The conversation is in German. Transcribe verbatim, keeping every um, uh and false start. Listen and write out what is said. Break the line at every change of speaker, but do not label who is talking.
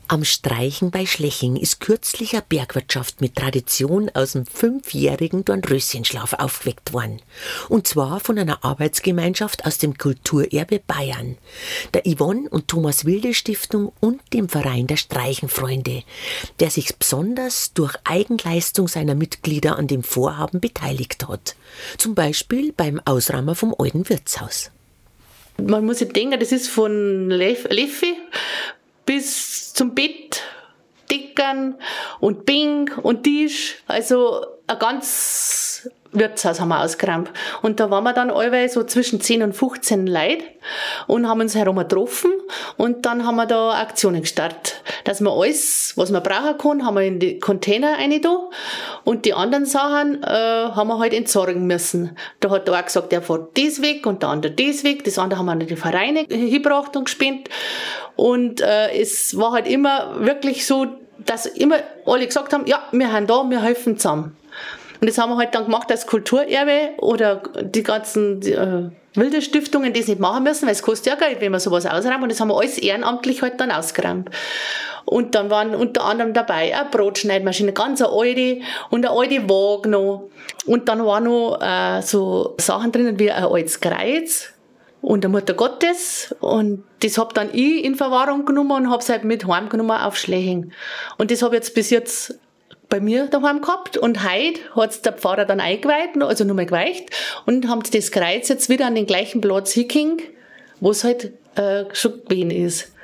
Am Streichen bei Schleching ist kürzlich eine Bergwirtschaft mit Tradition aus dem fünfjährigen Dornröschenschlaf aufgeweckt worden. Und zwar von einer Arbeitsgemeinschaft aus dem Kulturerbe Bayern, der Yvonne und Thomas Wilde Stiftung und dem Verein der Streichenfreunde, der sich besonders durch Eigenleistung seiner Mitglieder an dem Vorhaben beteiligt hat. Zum Beispiel beim Ausräumen vom alten Wirtshaus.
Man muss sich denken, das ist von Leffe bis zum Bett, Deckern und Bänk und Tisch. Also ein ganz Wirtshaus haben wir ausgeräumt. Und da waren wir dann allweil so zwischen zehn und fünfzehn Leute und haben uns herum getroffen und dann haben wir da Aktionen gestartet. Dass wir alles, was man brauchen kann, haben wir in die Container rein da und die anderen Sachen äh, haben wir halt entsorgen müssen. Da hat der eine gesagt, der fährt das weg und der andere das weg. Das andere haben wir an die Vereine hingebracht und gespendet. Und äh, es war halt immer wirklich so, dass immer alle gesagt haben, ja, wir sind da, wir helfen zusammen. Und das haben wir halt dann gemacht als Kulturerbe oder die ganzen die, äh, wilde Stiftungen, die es nicht machen müssen, weil es kostet ja Geld, wenn man sowas ausräumt. Und das haben wir alles ehrenamtlich halt dann ausgeräumt. Und dann waren unter anderem dabei eine Brotschneidmaschine, ganz eine alte und eine alte Waage noch. Und dann waren noch äh, so Sachen drinnen wie ein altes Kreuz und der Mutter Gottes. Und das hab dann ich in Verwahrung genommen und hab's halt mit heimgenommen auf Schleching. Und das hab ich jetzt bis jetzt bei mir daheim gehabt und heute hat's der Pfarrer dann eingeweiht, also nochmal geweicht und haben das Kreuz jetzt wieder an den gleichen Platz hingehängt, wo es halt äh, schon gewesen ist.